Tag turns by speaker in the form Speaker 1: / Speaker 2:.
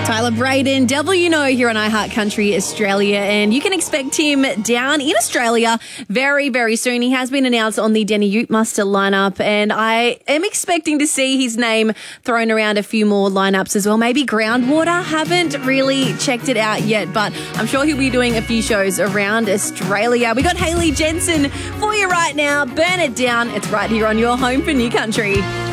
Speaker 1: Tyler Braden, Devil You Know here on iHeart Country Australia, and you can expect him down in Australia very, very soon. He has been announced on the Denny Ute Muster lineup, and I am expecting to see his name thrown around a few more lineups as well. Maybe Groundwater. Haven't really checked it out yet, but I'm sure he'll be doing a few shows around Australia. We got Hayley Jensen for you right now. Burn It Down. It's right here on your home for New Country.